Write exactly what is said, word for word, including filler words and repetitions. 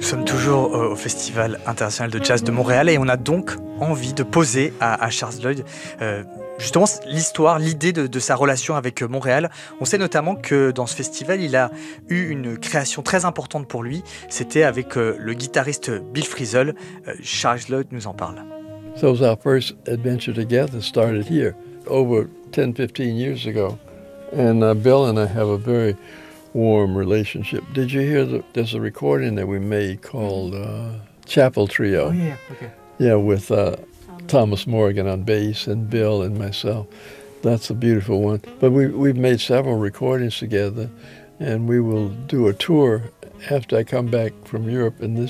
sommes toujours au Festival international de jazz de Montréal et on a donc envie de poser à, à Charles Lloyd euh, justement l'histoire, l'idée de, de sa relation avec Montréal. On sait notamment que dans ce festival, il a eu une création très importante pour lui. C'était avec euh, le guitariste Bill Frisell. Euh, Charles Lloyd nous en parle. So our first adventure together started here over ten, fifteen years ago. And uh, Bill and I have a very warm relationship. Did you hear the, there's a recording that we made called uh, Chapel Trio? Oh, yeah, okay. Yeah, with uh, Thomas Morgan on bass and Bill and myself. That's a beautiful one. But we, we've made several recordings together, and we will do a tour after I come back from Europe in this